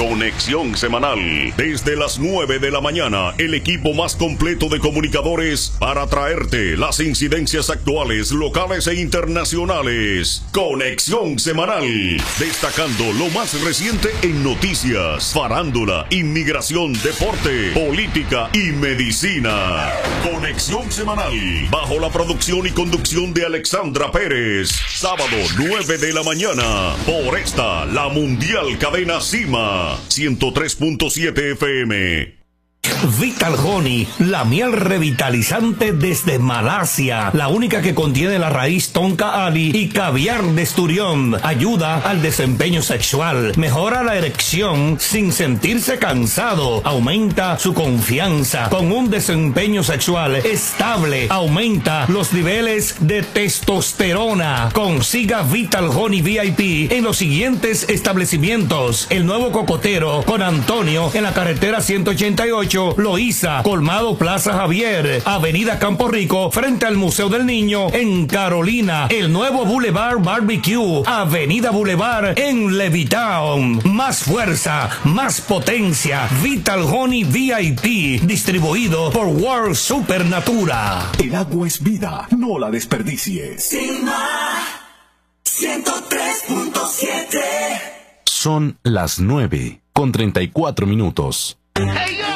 Conexión Semanal. Desde las 9 de la mañana, el equipo más completo de comunicadores para traerte las incidencias actuales, locales e internacionales. Conexión Semanal. Destacando lo más reciente en noticias, farándula, inmigración, deporte, política y medicina. Conexión Semanal. Bajo la producción y conducción de Alexandra Pérez. Sábado 9 de la mañana. Por esta, la Mundial Cadena Cima. 103.7 FM. Vital Honey, la miel revitalizante desde Malasia, la única que contiene la raíz tonka ali y caviar de esturión. Ayuda al desempeño sexual, mejora la erección sin sentirse cansado, aumenta su confianza con un desempeño sexual estable, aumenta los niveles de testosterona. Consiga Vital Honey VIP en los siguientes establecimientos: El Nuevo Cocotero con Antonio en la carretera 188, Loíza, Colmado Plaza Javier, Avenida Campo Rico, frente al Museo del Niño en Carolina, El Nuevo Boulevard Barbecue, Avenida Boulevard en Levittown. Más fuerza, más potencia, Vital Honey VIP, distribuido por World Supernatura. El agua es vida, no la desperdicies. Cima 103.7. Son las 9:34. Hey,